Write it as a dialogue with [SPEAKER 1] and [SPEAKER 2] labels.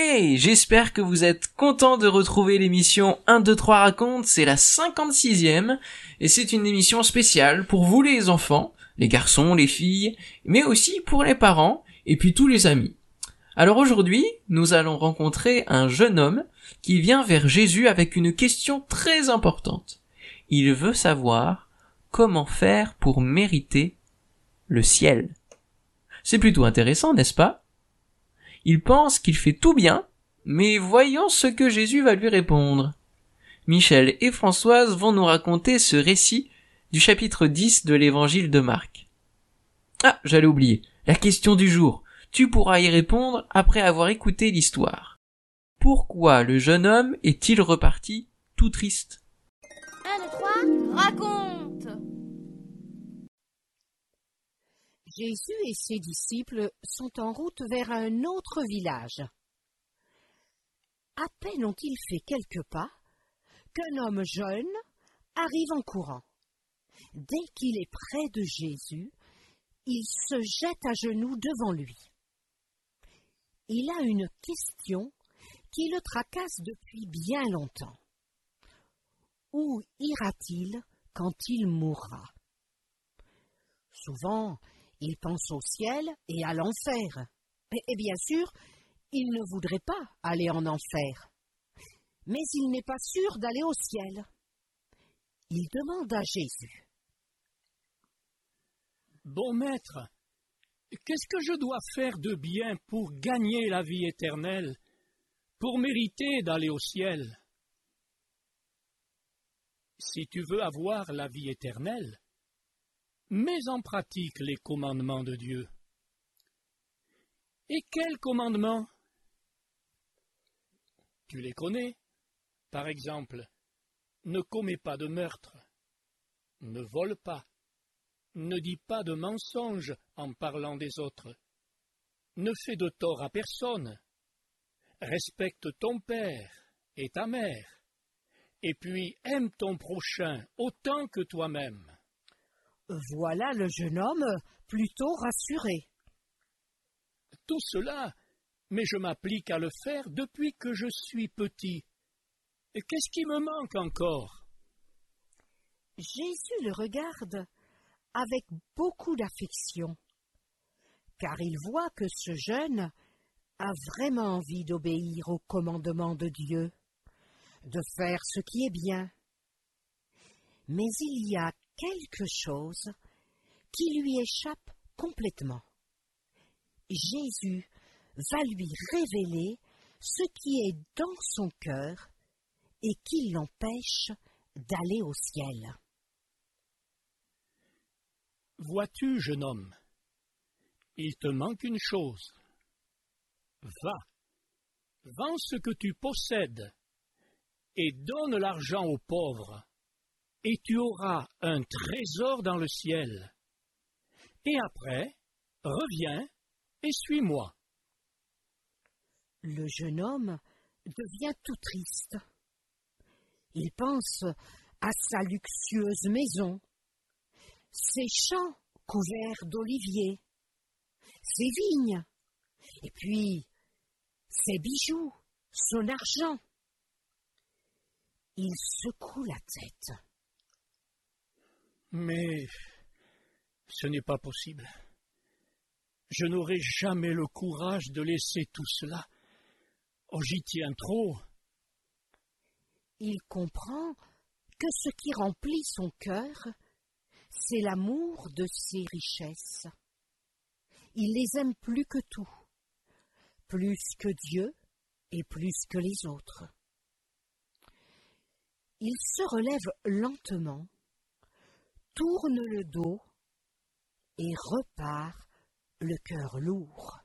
[SPEAKER 1] j'espère que vous êtes contents de retrouver l'émission 1, 2, 3 raconte, c'est la 56e, et c'est une émission spéciale pour vous les enfants, les garçons, les filles, mais aussi pour les parents, et puis tous les amis. Alors aujourd'hui, nous allons rencontrer un jeune homme qui vient vers Jésus avec une question très importante. Il veut savoir comment faire pour mériter le ciel. C'est plutôt intéressant, n'est-ce pas ? Il pense qu'il fait tout bien, mais voyons ce que Jésus va lui répondre. Michel et Françoise vont nous raconter ce récit du chapitre 10 de l'évangile de Marc. Ah, j'allais oublier, la question du jour. Tu pourras y répondre après avoir écouté l'histoire. Pourquoi le jeune homme est-il reparti tout triste ?
[SPEAKER 2] 1, 2, 3, raconte !
[SPEAKER 3] Jésus et ses disciples sont en route vers un autre village. À peine ont-ils fait quelques pas qu'un homme jeune arrive en courant. Dès qu'il est près de Jésus, il se jette à genoux devant lui. Il a une question qui le tracasse depuis bien longtemps. Où ira-t-il quand il mourra ? Souvent, il pense au ciel et à l'enfer. Et bien sûr, il ne voudrait pas aller en enfer. Mais il n'est pas sûr d'aller au ciel. Il demande à Jésus.
[SPEAKER 4] Bon maître, qu'est-ce que je dois faire de bien pour gagner la vie éternelle, pour mériter d'aller au ciel ? Si tu veux avoir la vie éternelle, mets en pratique les commandements de Dieu. Et quels commandements ? Tu les connais. Par exemple, ne commets pas de meurtre, ne vole pas, ne dis pas de mensonges en parlant des autres, ne fais de tort à personne, respecte ton père et ta mère, et puis aime ton prochain autant que toi-même.
[SPEAKER 3] Voilà le jeune homme plutôt rassuré.
[SPEAKER 4] Tout cela, mais je m'applique à le faire depuis que je suis petit. Et qu'est-ce qui me manque encore ?
[SPEAKER 3] Jésus le regarde avec beaucoup d'affection, car il voit que ce jeune a vraiment envie d'obéir aux commandements de Dieu, de faire ce qui est bien. Mais il y a quelque chose qui lui échappe complètement. Jésus va lui révéler ce qui est dans son cœur et qui l'empêche d'aller au ciel.
[SPEAKER 4] Vois-tu, jeune homme, il te manque une chose. Va, vends ce que tu possèdes et donne l'argent aux pauvres, et tu auras un trésor dans le ciel. Et après, reviens et suis-moi.
[SPEAKER 3] Le jeune homme devient tout triste. Il pense à sa luxueuse maison, ses champs couverts d'oliviers, ses vignes, et puis ses bijoux, son argent. Il secoue la tête.
[SPEAKER 4] Mais ce n'est pas possible. Je n'aurai jamais le courage de laisser tout cela. Oh, j'y tiens trop.
[SPEAKER 3] Il comprend que ce qui remplit son cœur, c'est l'amour de ses richesses. Il les aime plus que tout, plus que Dieu et plus que les autres. Il se relève lentement, tourne le dos et repart le cœur lourd.